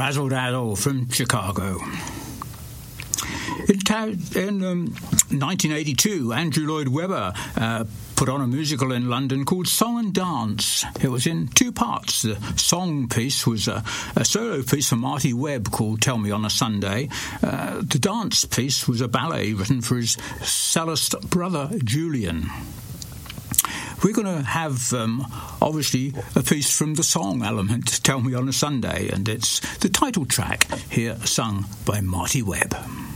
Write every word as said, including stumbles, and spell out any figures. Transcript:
Razzle Dazzle from Chicago. In, ta- in um, nineteen eighty-two, Andrew Lloyd Webber uh, put on a musical in London called Song and Dance. It was in two parts. The song piece was a, a solo piece for Marty Webb called Tell Me on a Sunday. Uh, the dance piece was a ballet written for his cellist brother Julian. We're going to have, um, obviously, a piece from the song element, Tell Me on a Sunday, and it's the title track here sung by Marty Webb.